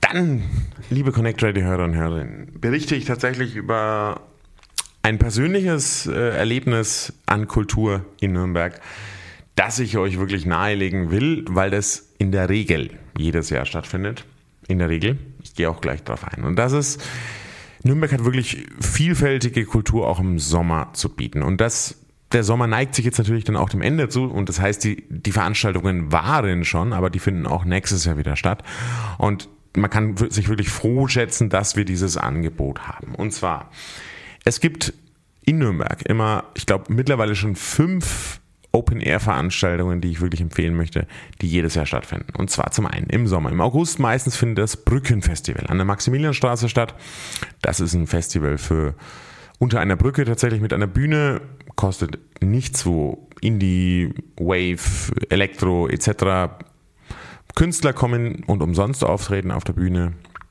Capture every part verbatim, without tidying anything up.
Dann, liebe Connect Radio-Hörer und Hörerinnen, berichte ich tatsächlich über ein persönliches äh, Erlebnis an Kultur in Nürnberg, das ich euch wirklich nahelegen will, weil das in der Regel jedes Jahr stattfindet. In der Regel. Ich gehe auch gleich drauf ein. Und das ist, Nürnberg hat wirklich vielfältige Kultur auch im Sommer zu bieten. Und das, der Sommer neigt sich jetzt natürlich dann auch dem Ende zu. Und das heißt, die, die Veranstaltungen waren schon, aber die finden auch nächstes Jahr wieder statt. Und man kann sich wirklich froh schätzen, dass wir dieses Angebot haben. Und zwar, es gibt in Nürnberg immer, ich glaube, mittlerweile schon fünf Open-Air-Veranstaltungen, die ich wirklich empfehlen möchte, die jedes Jahr stattfinden. Und zwar zum einen im Sommer. Im August meistens findet das Brückenfestival an der Maximilianstraße statt. Das ist ein Festival für unter einer Brücke tatsächlich mit einer Bühne. Kostet nichts, wo Indie, Wave, Elektro et cetera Künstler kommen und umsonst auftreten auf der Bühne,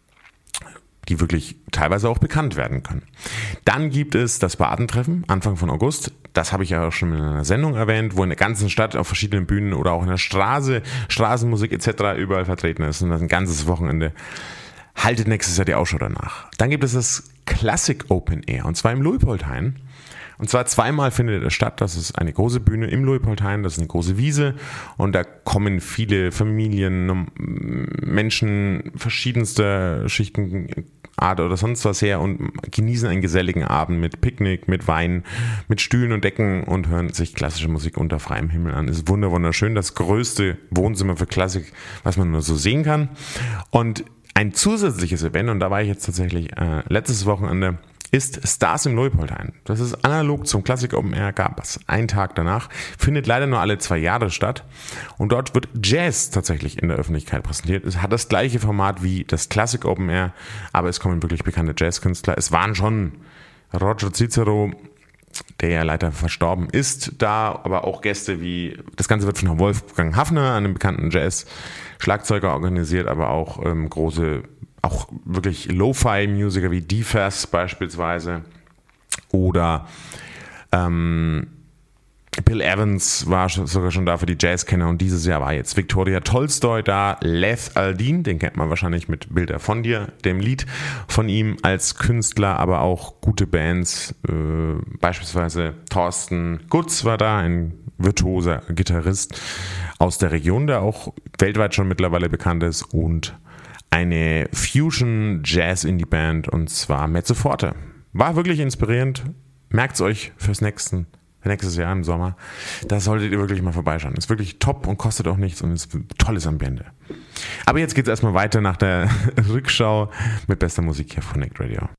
die wirklich teilweise auch bekannt werden können. Dann gibt es das Badentreffen Anfang von August. Das habe ich ja auch schon in einer Sendung erwähnt, wo in der ganzen Stadt auf verschiedenen Bühnen oder auch in der Straße, Straßenmusik et cetera überall vertreten ist. Und das ein ganzes Wochenende. Haltet nächstes Jahr die Ausschau danach. Dann gibt es das Classic Open Air und zwar im Luitpoldhain. Und zwar zweimal findet es statt. Das ist eine große Bühne im Luitpoldhain, das ist eine große Wiese und da kommen viele Familien, Menschen verschiedenster Schichten, Art oder sonst was her und genießen einen geselligen Abend mit Picknick, mit Wein, mit Stühlen und Decken und hören sich klassische Musik unter freiem Himmel an. Ist wunderschön, das größte Wohnzimmer für Klassik, was man nur so sehen kann. Und ein zusätzliches Event, und da war ich jetzt tatsächlich äh, letztes Wochenende, ist Stars im Luitpoldhain. Das ist analog zum Classic Open Air, gab es einen Tag danach, findet leider nur alle zwei Jahre statt und dort wird Jazz tatsächlich in der Öffentlichkeit präsentiert. Es hat das gleiche Format wie das Classic Open Air, aber es kommen wirklich bekannte Jazzkünstler. Es waren schon Roger Cicero, der ja leider verstorben ist, da, aber auch Gäste wie, das Ganze wird von Wolfgang Hafner, einem bekannten Jazz-Schlagzeuger organisiert, aber auch ähm, große auch wirklich Lo-Fi-Musiker wie D-Fast beispielsweise oder ähm, Bill Evans war sogar schon da für die Jazzkenner und dieses Jahr war jetzt Victoria Tolstoy da, Lev Aldin, den kennt man wahrscheinlich mit Bilder von dir, dem Lied von ihm als Künstler, aber auch gute Bands, äh, beispielsweise Thorsten Gutz war da, ein virtuoser Gitarrist aus der Region, der auch weltweit schon mittlerweile bekannt ist und eine Fusion-Jazz-Indie-Band und zwar Mezzo Forte. War wirklich inspirierend. Merkt's euch fürs nächsten, für nächstes Jahr im Sommer. Da solltet ihr wirklich mal vorbeischauen. Ist wirklich top und kostet auch nichts und ist ein tolles Ambiente. Aber jetzt geht's erstmal weiter nach der Rückschau mit bester Musik hier von Connect Radio.